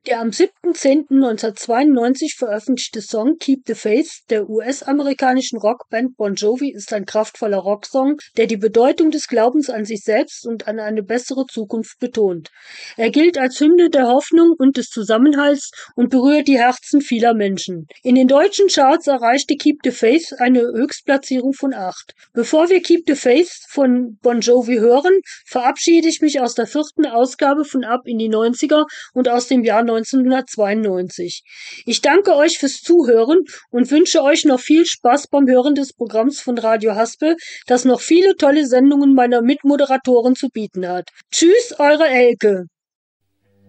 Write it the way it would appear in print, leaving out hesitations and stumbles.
Der am 7.10.1992 veröffentlichte Song "Keep the Faith" der US-amerikanischen Rockband Bon Jovi ist ein kraftvoller Rocksong, der die Bedeutung des Glaubens an sich selbst und an eine bessere Zukunft betont. Er gilt als Hymne der Hoffnung und des Zusammenhalts und berührt die Herzen vieler Menschen. In den deutschen Charts erreichte "Keep the Faith" eine Höchstplatzierung von 8. Bevor wir "Keep the Faith" von Bon Jovi hören, verabschiede ich mich aus der 4. Ausgabe von Ab in die 90er und aus dem Jahr 1992. Ich danke euch fürs Zuhören und wünsche euch noch viel Spaß beim Hören des Programms von Radio Haspel, das noch viele tolle Sendungen meiner Mitmoderatoren zu bieten hat. Tschüss, eure Elke.